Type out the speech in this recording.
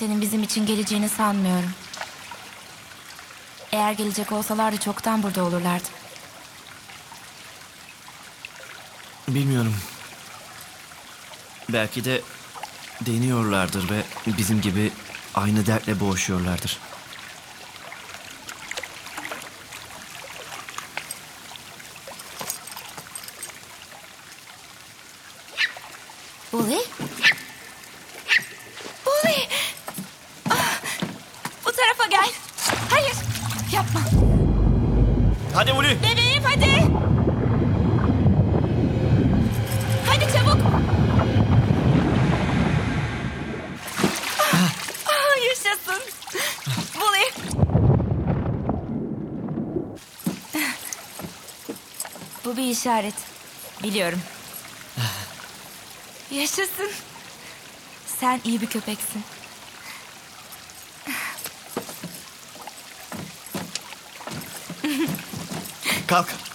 kimsenin bizim için geleceğini sanmıyorum. Eğer gelecek olsalardı çoktan burada olurlardı. Bilmiyorum. Belki de deniyorlardır ve bizim gibi aynı dertle boğuşuyorlardır. Bully? Bully! Ah, bu tarafa gel. Hayır, yapma. Hadi Uli. Bebeğim hadi. Hadi çabuk. Yaşasın. Bully. Bu bir işaret. Biliyorum. Yaşasın. Sen iyi bir köpeksin. Kalk.